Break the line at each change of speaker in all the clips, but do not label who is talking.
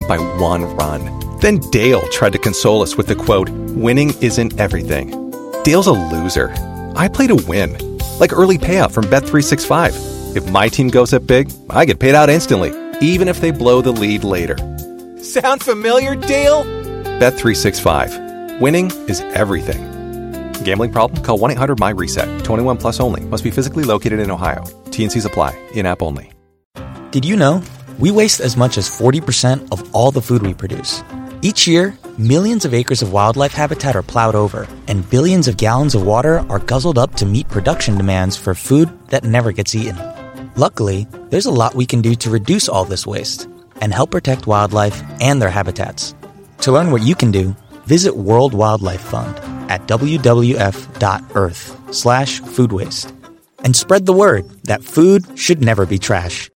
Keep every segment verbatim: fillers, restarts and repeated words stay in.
by one run. Then Dale tried to console us with the quote, "Winning isn't everything." Dale's a loser. I play to win. Like early payout from Bet three sixty-five. If my team goes up big, I get paid out instantly, even if they blow the lead later. Sound familiar, Dale? Bet three sixty-five. Winning is everything. Gambling problem? Call one eight hundred M Y reset. twenty-one plus only. Must be physically located in Ohio. T N Cs apply. In-app only.
Did you know? We waste as much as forty percent of all the food we produce. Each year, millions of acres of wildlife habitat are plowed over, and billions of gallons of water are guzzled up to meet production demands for food that never gets eaten. Luckily, there's a lot we can do to reduce all this waste and help protect wildlife and their habitats. To learn what you can do, visit World Wildlife Fund at w w f dot earth slash food waste and spread the word that food should never be trash.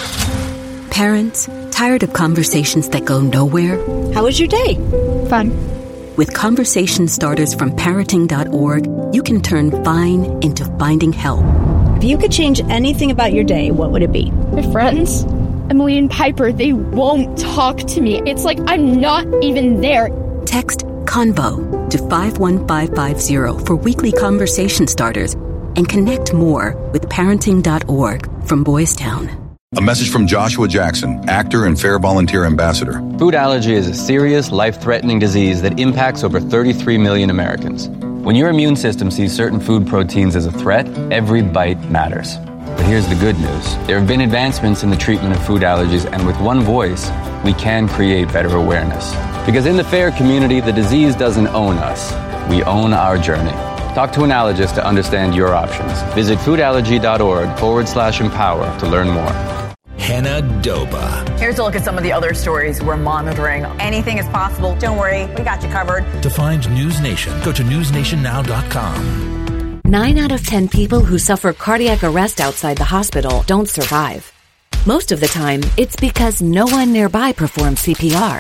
Parents, tired of conversations that go nowhere?
How was your day?
Fun.
With conversation starters from parenting dot org, you can turn fine into finding help.
If you could change anything about your day, what would it be?
My friends, Emily and Piper, they won't talk to me. It's like I'm not even there.
Text CONVO to five one five five zero for weekly conversation starters and connect more with parenting dot org from Boys Town.
A message from Joshua Jackson, actor and Fair Volunteer Ambassador.
Food allergy is a serious, life-threatening disease that impacts over thirty-three million Americans. When your immune system sees certain food proteins as a threat, every bite matters. But here's the good news. There have been advancements in the treatment of food allergies, and with one voice, we can create better awareness. Because in the FAIR community, the disease doesn't own us. We own our journey. Talk to an allergist to understand your options. Visit foodallergy.org forward slash empower to learn more.
Hannah Doba.
Here's a look at some of the other stories we're monitoring. Anything is possible. Don't worry, we got you covered.
To find News Nation, go to news nation now dot com.
Nine out of ten people who suffer cardiac arrest outside the hospital don't survive. Most of the time, it's because no one nearby performs C P R.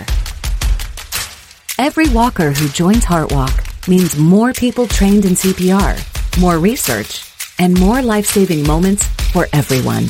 Every walker who joins HeartWalk means more people trained in C P R, more research, and more life-saving moments for everyone.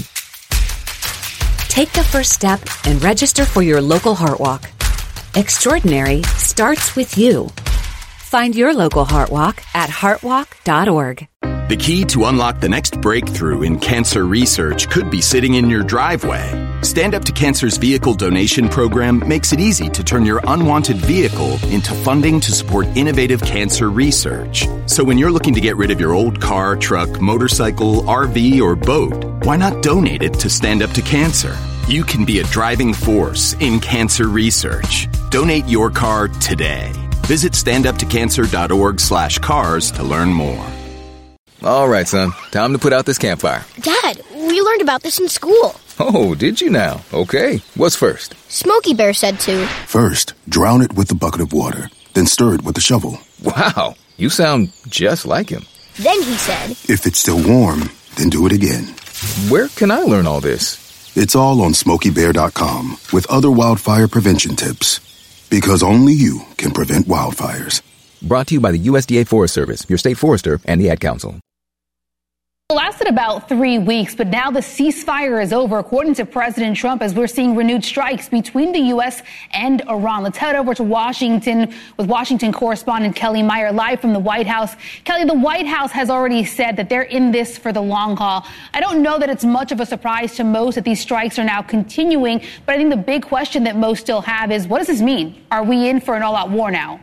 Take the first step and register for your local HeartWalk. Extraordinary starts with you. Find your local HeartWalk at heart walk dot org.
The key to unlock the next breakthrough in cancer research could be sitting in your driveway. Stand Up to Cancer's vehicle donation program makes it easy to turn your unwanted vehicle into funding to support innovative cancer research. So when you're looking to get rid of your old car, truck, motorcycle, R V, or boat, why not donate it to Stand Up to Cancer? You can be a driving force in cancer research. Donate your car today. Visit standuptocancer.org slash cars to learn more.
All right, son. Time to put out this campfire.
Dad, we learned about this in school.
Oh, did you now? Okay. What's first?
Smokey Bear said to.
First, drown it with a bucket of water. Then stir it with a shovel.
Wow. You sound just like him.
Then he said.
If it's still warm, then do it again.
Where can I learn all this?
It's all on smokey bear dot com with other wildfire prevention tips. Because only you can prevent wildfires.
Brought to you by the U S D A Forest Service, your state forester, and the Ad Council.
It lasted about three weeks, but now the ceasefire is over, according to President Trump, as we're seeing renewed strikes between the U S and Iran. Let's head over to Washington with Washington correspondent Kelly Meyer live from the White House. Kelly, the White House has already said that they're in this for the long haul. I don't know that it's much of a surprise to most that these strikes are now continuing, but I think the big question that most still have is, what does this mean? Are we in for an all-out war now?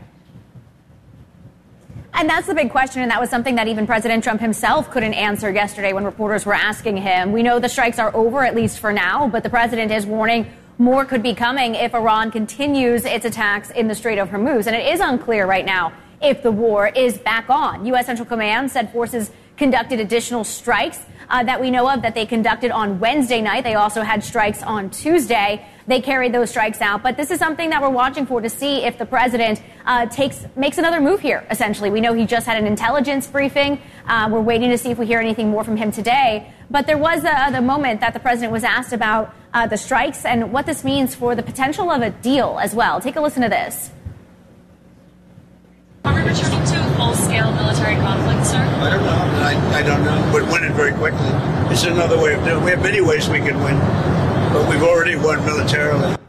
And that's the big question, and that was something that even President Trump himself couldn't answer yesterday when reporters were asking him. We know the strikes are over, at least for now, but the president is warning more could be coming if Iran continues its attacks in the Strait of Hormuz. And it is unclear right now if the war is back on. U S Central Command said forces conducted additional strikes uh, that we know of that they conducted on Wednesday night. They also had strikes on Tuesday. They carried those strikes out. But this is something that we're watching for to see if the president uh, takes makes another move here, essentially. We know he just had an intelligence briefing. Uh, we're waiting to see if we hear anything more from him today. But there was uh, the moment that the president was asked about uh, the strikes and what this means for the potential of a deal as well. Take a listen to this.
Are we returning to full-scale military conflict, sir?
I don't know. I, I don't know. But win it very quickly. It's another way of doing it. We have many ways we can win. But we've already won militarily.